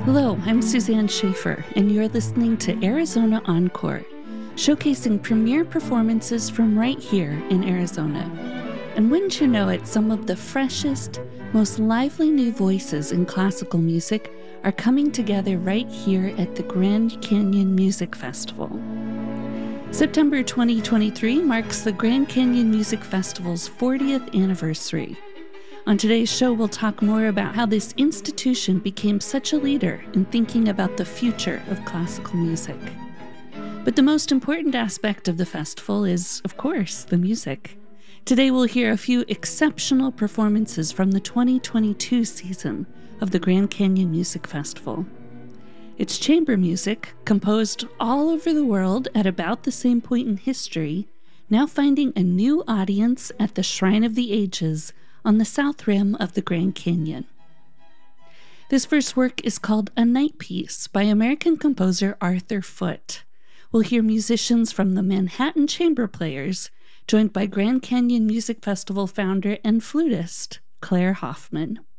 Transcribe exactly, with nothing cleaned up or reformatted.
Hello, I'm Suzanne Schaefer, and you're listening to Arizona Encore, showcasing premier performances from right here in Arizona. And wouldn't you know it, some of the freshest, most lively new voices in classical music are coming together right here at the Grand Canyon Music Festival. September twenty twenty-three marks the Grand Canyon Music Festival's fortieth anniversary. On today's show, we'll talk more about how this institution became such a leader in thinking about the future of classical music. But the most important aspect of the festival is, of course, the music. Today we'll hear a few exceptional performances from the twenty twenty-two season of the Grand Canyon Music Festival. It's chamber music, composed all over the world at about the same point in history, now finding a new audience at the Shrine of the Ages on the south rim of the Grand Canyon. This first work is called A Night Piece by American composer Arthur Foote. We'll hear musicians from the Manhattan Chamber Players, joined by Grand Canyon Music Festival founder and flutist Claire Hoffman.